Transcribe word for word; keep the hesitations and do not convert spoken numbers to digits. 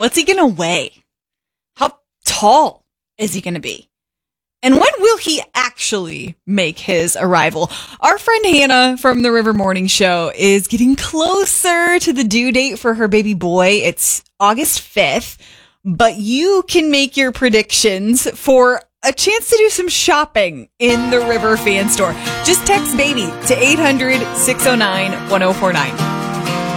What's he going to weigh? How tall is he going to be? And when will he actually make his arrival? Our friend Hannah from the River Morning Show is getting closer to the due date for her baby boy. It's August fifth, but you can make your predictions for a chance to do some shopping in the River Fan Store. Just text BABY to eight hundred, six oh nine, one oh four nine.